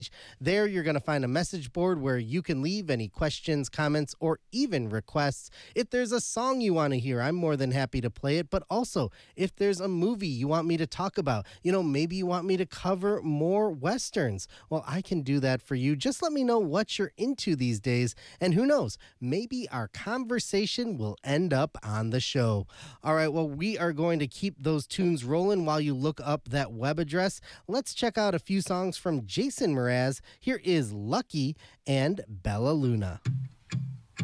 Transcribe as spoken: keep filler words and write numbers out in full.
There, you're going to find a message board where you can leave any questions, comments, or even requests. If there's a song you want to hear, I'm more than happy to play it. But also, if there's a movie you want me to talk about, you know, maybe you want me to cover more Westerns, well, I can do that for you. Just let me know what you're into these days. And who knows, maybe our conversation will end up on the show. All right, well, we are going to keep those tunes rolling while you look up that web address. Let's check out a few songs from Jason Mraz. Here is Lucky and Bella Luna.